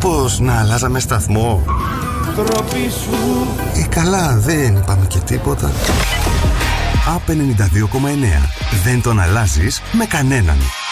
Μήπως να αλλάζαμε σταθμό? Τροπή σου. Καλά, δεν είπαμε και τίποτα. ΑΠ 92,9. Δεν τον αλλάζεις με κανέναν.